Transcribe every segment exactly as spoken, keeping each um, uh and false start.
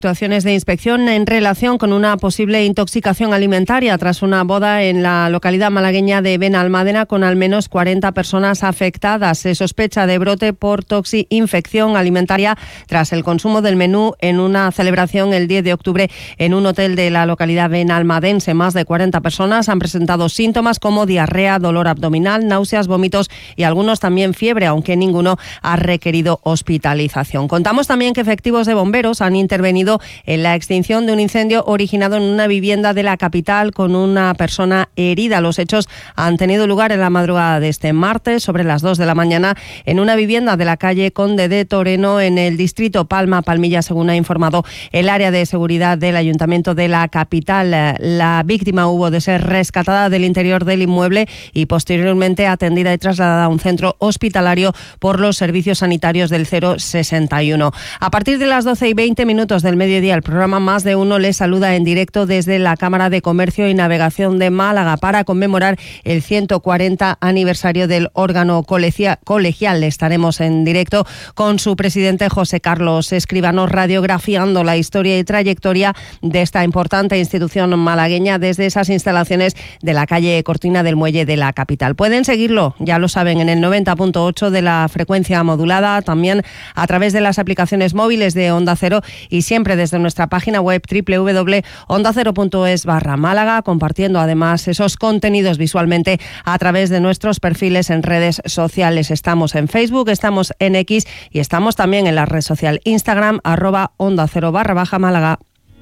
Actuaciones de inspección en relación con una posible intoxicación alimentaria tras una boda en la localidad malagueña de Benalmádena con al menos cuarenta personas afectadas. Se sospecha de brote por toxi-infección alimentaria tras el consumo del menú en una celebración el diez de octubre en un hotel de la localidad benalmadense. Más de cuarenta personas han presentado síntomas como diarrea, dolor abdominal, náuseas, vómitos y algunos también fiebre, aunque ninguno ha requerido hospitalización. Contamos también que efectivos de bomberos han intervenido en la extinción de un incendio originado en una vivienda de la capital con una persona herida. Los hechos han tenido lugar en la madrugada de este martes, sobre las dos de la mañana, en una vivienda de la calle Conde de Toreno, en el distrito Palma-Palmilla, según ha informado el área de seguridad del Ayuntamiento de la capital. La víctima hubo de ser rescatada del interior del inmueble y posteriormente atendida y trasladada a un centro hospitalario por los servicios sanitarios del cero sesenta y uno. A partir de las doce y veinte minutos del mediodía, el programa Más de Uno les saluda en directo desde la Cámara de Comercio y Navegación de Málaga para conmemorar el ciento cuarenta aniversario del órgano colegial. Estaremos en directo con su presidente José Carlos Escribano, radiografiando la historia y trayectoria de esta importante institución malagueña desde esas instalaciones de la calle Cortina del Muelle de la capital. Pueden seguirlo, ya lo saben, en el noventa punto ocho de la frecuencia modulada, también a través de las aplicaciones móviles de Onda Cero y siempre desde nuestra página web doble u doble u doble punto onda cero punto es barra Málaga, compartiendo además esos contenidos visualmente a través de nuestros perfiles en redes sociales. Estamos en Facebook, estamos en X y estamos también en la red social Instagram, arroba onda cero barra baja Málaga.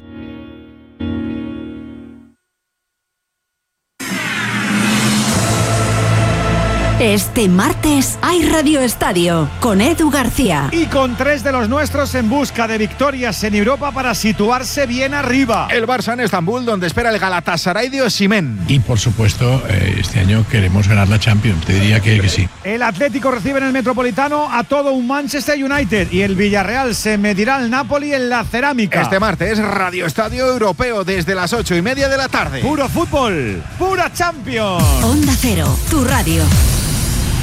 Este martes hay Radio Estadio con Edu García. Y con tres de los nuestros en busca de victorias en Europa para situarse bien arriba. El Barça en Estambul, donde espera el Galatasaray de Osimhen. Y por supuesto, este año queremos ganar la Champions. Te diría que, que sí. El Atlético recibe en el Metropolitano a todo un Manchester United. Y el Villarreal se medirá al Napoli en la Cerámica. Este martes Radio Estadio Europeo desde las ocho y media de la tarde. Puro fútbol, pura Champions. Onda Cero, tu radio.